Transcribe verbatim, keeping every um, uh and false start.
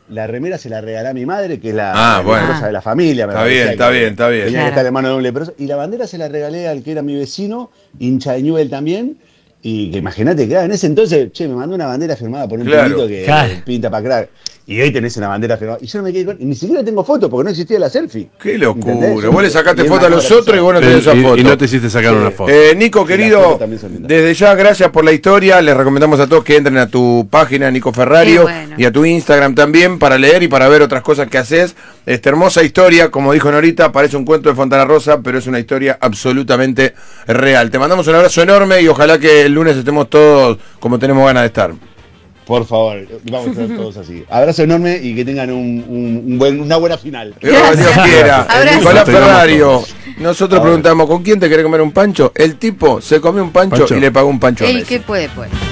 la remera se la regalé a mi madre, que es la, Ah, la bueno. esposa de la familia. Me Está bien, parecía está que bien, está bien. Tenía Claro. que estar de mano doble. Pero, y la bandera se la regalé al que era mi vecino, hincha de Newell también. Y que imagínate que ah, en ese entonces, che, me mandó una bandera firmada por un Claro. pibito que Claro. pinta para crack. Y hoy tenés una bandera firmada. Y yo no me quedé con. Y ni siquiera tengo foto porque no existía la selfie. Qué locura. ¿Entendés? Vos le sacaste Y es foto a una los cámara otros y vos no Y, tenés esa y- foto. y no te hiciste sacar Sí. una foto. Eh, Nico, Y las querido, fotos también son lindas. desde ya gracias por la historia. Les recomendamos a todos que entren a tu página, Nico Ferrario, Qué bueno. y a tu Instagram también para leer y para ver otras cosas que haces. Esta hermosa historia, como dijo Norita, parece un cuento de Fontana Rosa, pero es una historia absolutamente real. Te mandamos un abrazo enorme y ojalá que el lunes estemos todos como tenemos ganas de estar. Por favor, vamos a estar todos así. Abrazo enorme y que tengan un, un- un buen, una buena final. Que Dios quiera. Abrazo. Nicolás Tengamos Ferrario, todos. nosotros preguntamos, ¿con quién te querés comer un pancho? El tipo se comió un pancho, Pancho. y le pagó un pancho a El Messi. que puede, puede.